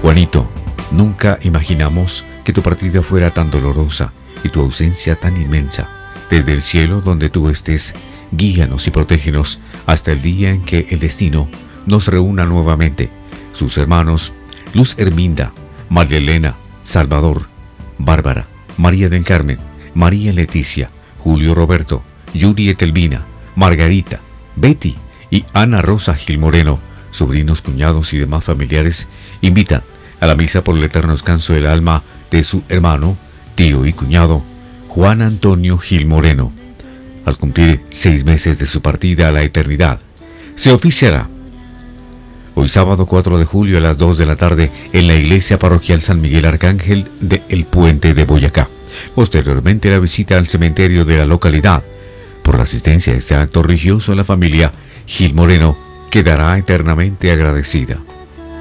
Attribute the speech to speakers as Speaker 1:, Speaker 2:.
Speaker 1: Juanito, nunca imaginamos que tu partida fuera tan dolorosa y tu ausencia tan inmensa. Desde el cielo donde tú estés, guíanos y protégenos hasta el día en que el destino nos reúna nuevamente. Sus hermanos, Luz Herminda, María Elena, Salvador, Bárbara, María del Carmen, María Leticia, Julio Roberto, Yuri Etelvina, Margarita, Betty y Ana Rosa Gil Moreno, sobrinos, cuñados y demás familiares, invitan a la misa por el eterno descanso del alma de su hermano, tío y cuñado, Juan Antonio Gil Moreno. Al cumplir 6 meses de su partida a la eternidad, se oficiará hoy sábado 4 de julio a las 2 de la tarde en la iglesia parroquial San Miguel Arcángel de El Puente de Boyacá. Posteriormente la visita al cementerio de la localidad. Por la asistencia a este acto religioso, la familia Gil Moreno quedará eternamente agradecida.